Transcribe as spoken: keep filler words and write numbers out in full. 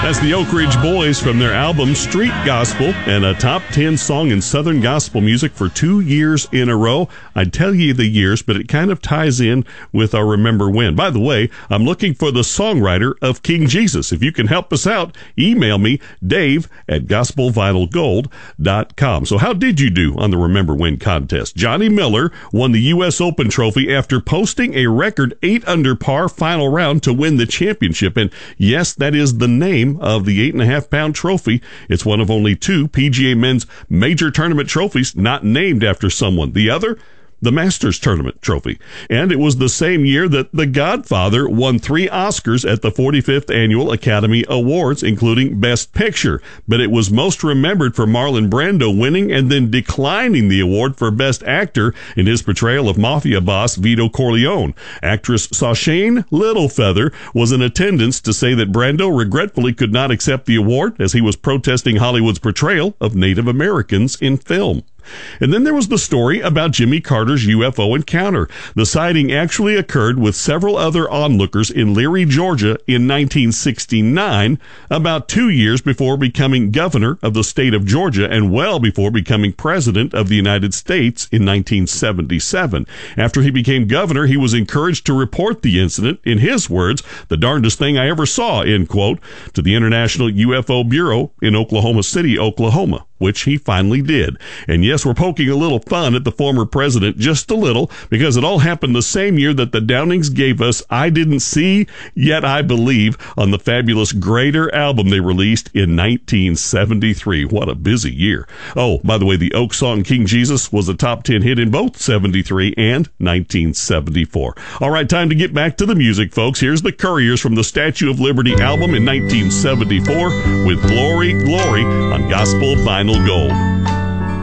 That's the Oak Ridge Boys from their album Street Gospel, and a top ten song in Southern gospel music for two years in a row. I'd tell you the years, but it kind of ties in with our Remember When. By the way, I'm looking for the songwriter of King Jesus. If you can help us out, email me, Dave at gospel vinyl gold dot com. So how did you do on the Remember When contest? Johnny Miller won the U S Open trophy after posting a record eight under par final round to win the championship. And yes, that is the name of the eight and a half pound trophy. It's one of only two P G A men's major tournament trophies not named after someone. The other, the Masters Tournament trophy. And it was the same year that The Godfather won three Oscars at the forty-fifth Annual Academy Awards, including Best Picture. But it was most remembered for Marlon Brando winning and then declining the award for Best Actor in his portrayal of mafia boss Vito Corleone. Actress Sashane Littlefeather was in attendance to say that Brando regretfully could not accept the award as he was protesting Hollywood's portrayal of Native Americans in film. And then there was the story about Jimmy Carter's U F O encounter. The sighting actually occurred with several other onlookers in Leary, Georgia in nineteen sixty-nine, about two years before becoming governor of the state of Georgia and well before becoming president of the United States in nineteen seventy-seven. After he became governor, he was encouraged to report the incident, in his words, the darndest thing I ever saw, end quote, to the International U F O Bureau in Oklahoma City, Oklahoma, which he finally did. And yes, we're poking a little fun at the former president, just a little, because it all happened the same year that the Downings gave us I Didn't See, Yet I Believe on the fabulous Greater album they released in nineteen seventy-three. What a busy year. Oh, by the way, the Oak song King Jesus was a top ten hit in both seventy-three and nineteen seventy-four. All right, time to get back to the music, folks. Here's the Couriers from the Statue of Liberty album in nineteen seventy-four with Glory, Glory on Gospel Vinyl Gold.